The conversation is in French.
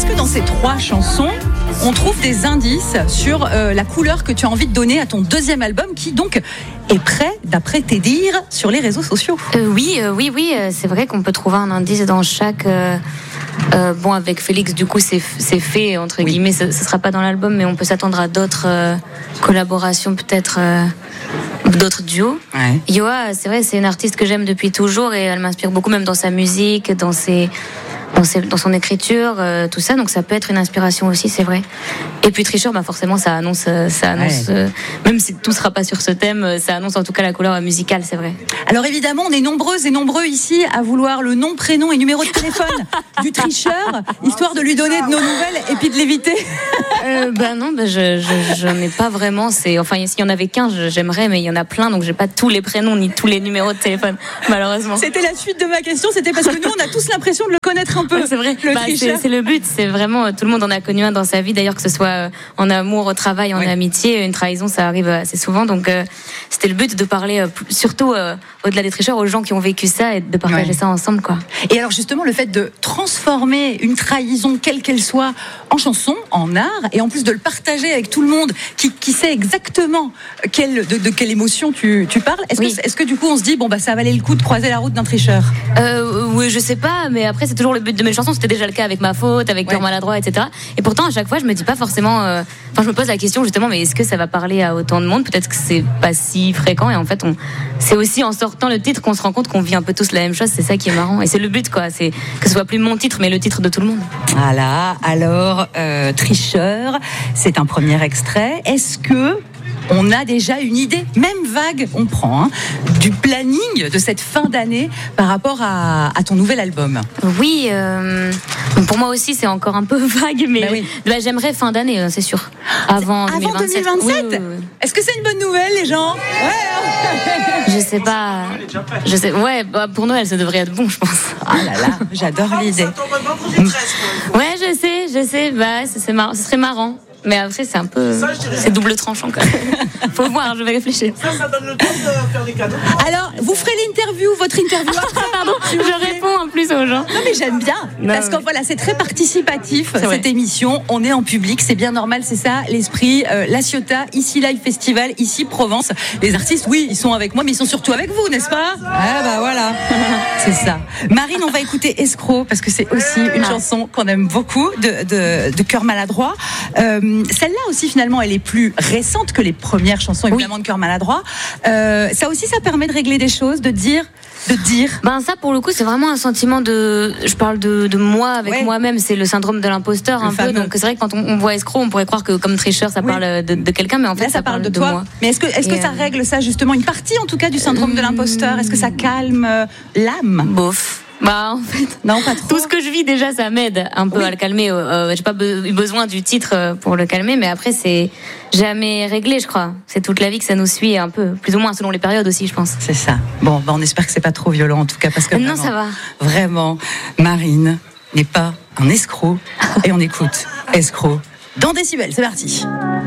est-ce que dans ces 3 chansons, on trouve des indices sur la couleur que tu as envie de donner à ton deuxième album qui donc est prêt, d'après tes dires, sur les réseaux sociaux? Oui, c'est vrai qu'on peut trouver un indice dans chaque... bon, avec Félix, du coup, c'est fait, entre guillemets, ce sera pas dans l'album, mais on peut s'attendre à d'autres collaborations, peut-être d'autres duos. Ouais. Yoa, c'est vrai, c'est une artiste que j'aime depuis toujours et elle m'inspire beaucoup, même dans sa musique, dans son écriture, tout ça, donc ça peut être une inspiration aussi, c'est vrai. Et puis Tricheur, forcément, ça annonce même si tout sera pas sur ce thème, ça annonce en tout cas la couleur musicale, c'est vrai. Alors évidemment, on est nombreuses et nombreux ici à vouloir le nom, prénom et numéro de téléphone du tricheur, histoire de lui donner de nos nouvelles et puis de l'éviter. Non, j'en ai pas vraiment. Enfin, s'il y en avait qu'un, j'aimerais, mais il y en a plein, donc j'ai pas tous les prénoms ni tous les numéros de téléphone, malheureusement. C'était la suite de ma question, c'était parce que nous, on a tous l'impression de le connaître un peu. C'est vrai, tricheur. c'est le but, c'est vraiment, tout le monde en a connu un dans sa vie, d'ailleurs, que ce soit en amour, au travail, en amitié, une trahison, ça arrive assez souvent, donc c'était le but de parler, surtout au-delà des tricheurs, aux gens qui ont vécu ça et de partager ça ensemble, quoi. Et alors justement, le fait de transformer une trahison, quelle qu'elle soit, en chanson, en art, et en plus de le partager avec tout le monde qui sait exactement de quelle émotion tu parles, est-ce que du coup on se dit, ça valait le coup de croiser la route d'un tricheur? Oui, je sais pas, mais après c'est toujours le but de mes chansons, c'était déjà le cas avec Ma Faute, avec Cœur maladroit, etc. Et pourtant à chaque fois je me dis pas forcément, je me pose la question justement, mais est-ce que ça va parler à autant de monde? Peut-être que c'est pas si fréquent, et en fait c'est aussi en sortant le titre qu'on se rend compte qu'on vit un peu tous la même chose, c'est ça qui est marrant, et c'est le but, quoi, c'est que ce soit plus mon titre mais le titre de tout le monde. Voilà, alors Tricheur, c'est un premier extrait. Est-ce que on a déjà une idée, même vague, on prend, du planning de cette fin d'année par rapport à ton nouvel album? Oui, pour moi aussi c'est encore un peu vague, mais j'aimerais fin d'année, c'est sûr. Avant 2027. Oui. Est-ce que c'est une bonne nouvelle, les gens? Je sais pas. Pour Noël ça devrait être bon, je pense. Ah là là, j'adore l'idée. Ouais, je sais, c'est marrant, ce serait marrant. Mais après, c'est un peu... C'est double tranchant, quand même. Faut voir, je vais réfléchir. Ça donne le temps de faire des cadeaux. Alors, vous ferez votre interview après, pardon, je réponds en plus aux gens. Non, mais j'aime bien. Parce que voilà, c'est très participatif, cette émission. On est en public, c'est bien normal, c'est ça, l'esprit. La Ciotat, ici Live Festival, ici Provence. Les artistes, oui, ils sont avec moi, mais ils sont surtout avec vous, n'est-ce pas? Voilà. C'est ça. Marine, on va écouter Escroc, parce que c'est aussi une chanson qu'on aime beaucoup, de Cœur maladroit. Celle-là aussi, finalement, elle est plus récente que les premières chansons, évidemment, de Cœur maladroit. Ça aussi, ça permet de régler des choses, de dire. Ça, pour le coup, c'est vraiment un sentiment je parle de moi avec moi-même. C'est le syndrome de l'imposteur, un peu. Donc, c'est vrai que quand on voit Escroc, on pourrait croire que comme tricheur, ça parle de quelqu'un, mais en fait, là, ça parle de toi. moi. Mais est-ce que ça règle ça, justement, une partie, en tout cas, du syndrome de l'imposteur? Est-ce que ça calme l'âme? Bof. En fait, non, pas trop. Tout ce que je vis déjà, ça m'aide un peu à le calmer. J'ai pas eu besoin du titre pour le calmer, mais après c'est jamais réglé, je crois. C'est toute la vie que ça nous suit, un peu, plus ou moins selon les périodes aussi, je pense. C'est ça. Bon, on espère que c'est pas trop violent en tout cas, parce que non, ça va. Vraiment, Marine n'est pas un escroc, et on écoute Escroc dans Décibel. C'est parti.